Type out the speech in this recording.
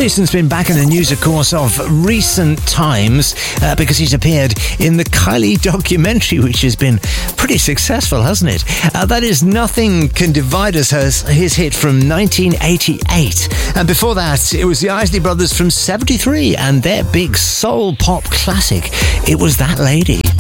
Jason's been back in the news, of course, of recent times because he's appeared in the Kylie documentary, which has been pretty successful, hasn't it? That is Nothing Can Divide Us, his hit from 1988. And before that, it was the Isley Brothers from 73 and their big soul pop classic, It Was That Lady.